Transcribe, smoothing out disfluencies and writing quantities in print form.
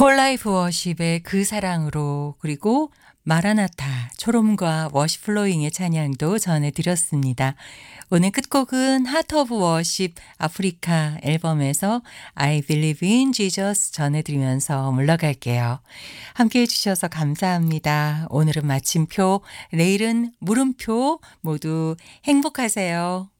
홀라이프 워십의 그 사랑으로, 그리고 마라나타 초롬과 워십 플로잉의 찬양도 전해드렸습니다. 오늘 끝곡은 하트 오브 워십 아프리카 앨범에서 I Believe in Jesus 전해드리면서 물러갈게요. 함께해 주셔서 감사합니다. 오늘은 마침표, 내일은 물음표 모두 행복하세요.